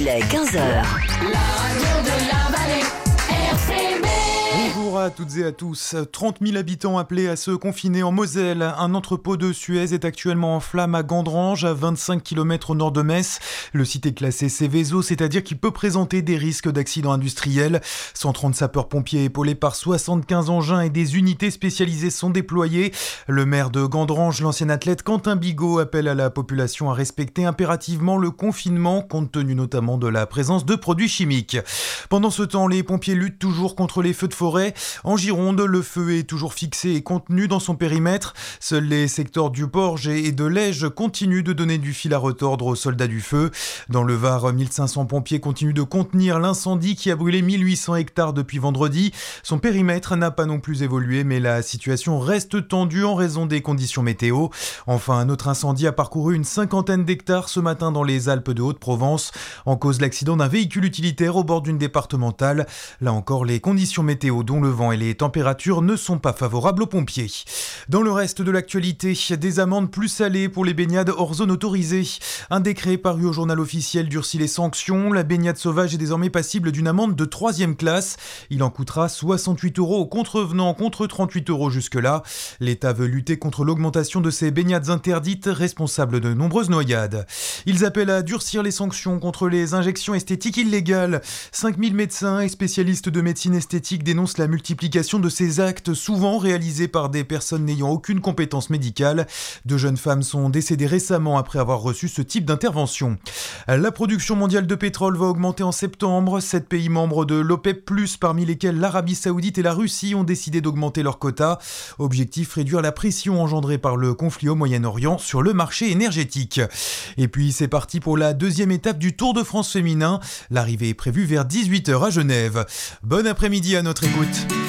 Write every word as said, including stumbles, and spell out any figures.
Il est quinze heures. La radio de la vallée, R C B. Bonjour à toutes et à tous. trente mille habitants appelés à se confiner en Moselle. Un entrepôt de Suez est actuellement en flammes à Gandrange, à vingt-cinq kilomètres au nord de Metz. Le site est classé Seveso, c'est-à-dire qu'il peut présenter des risques d'accidents industriels. cent trente sapeurs-pompiers épaulés par soixante-quinze engins et des unités spécialisées sont déployés. Le maire de Gandrange, l'ancien athlète Quentin Bigot, appelle à la population à respecter impérativement le confinement, compte tenu notamment de la présence de produits chimiques. Pendant ce temps, les pompiers luttent toujours contre les feux de forêt. En Gironde, le feu est toujours fixé et contenu dans son périmètre. Seuls les secteurs du Porge et de l'Ège continuent de donner du fil à retordre aux soldats du feu. Dans le Var, mille cinq cents pompiers continuent de contenir l'incendie qui a brûlé mille huit cents hectares depuis vendredi. Son périmètre n'a pas non plus évolué, mais la situation reste tendue en raison des conditions météo. Enfin, un autre incendie a parcouru une cinquantaine d'hectares ce matin dans les Alpes de Haute-Provence. En cause, l'accident d'un véhicule utilitaire au bord d'une départementale. Là encore, les conditions météo, dont le vent et les températures, ne sont pas favorables aux pompiers. Dans le reste de l'actualité, des amendes plus salées pour les baignades hors zone autorisée. Un décret paru au journal officiel durcit les sanctions. La baignade sauvage est désormais passible d'une amende de troisième classe. Il en coûtera soixante-huit euros aux contrevenants contre trente-huit euros jusque-là. L'État veut lutter contre l'augmentation de ces baignades interdites, responsables de nombreuses noyades. Ils appellent à durcir les sanctions contre les injections esthétiques illégales. cinq mille médecins et spécialistes de médecine esthétique dénoncent la multiplication de ces actes, souvent réalisés par des personnes n'ayant aucune compétence médicale. Deux jeunes femmes sont décédées récemment après avoir reçu ce type d'intervention. La production mondiale de pétrole va augmenter en septembre. Sept pays membres de l'OPEP plus, parmi lesquels l'Arabie Saoudite et la Russie, ont décidé d'augmenter leurs quotas. Objectif, réduire la pression engendrée par le conflit au Moyen-Orient sur le marché énergétique. Et puis c'est parti pour la deuxième étape du Tour de France féminin. L'arrivée est prévue vers dix-huit heures à Genève. Bon après-midi à notre écoute.